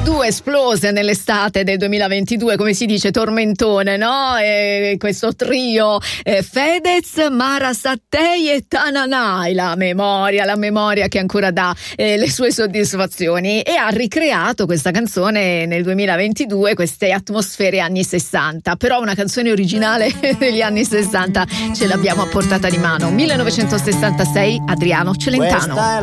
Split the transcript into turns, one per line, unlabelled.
2022 esplose nell'estate del 2022, come si dice, tormentone, no? E questo trio Fedez, Mara Sattei e Tananai, la memoria che ancora dà le sue soddisfazioni, e ha ricreato questa canzone nel 2022, queste atmosfere anni 60, però una canzone originale degli anni 60 ce l'abbiamo a portata di mano. 1966, Adriano Celentano.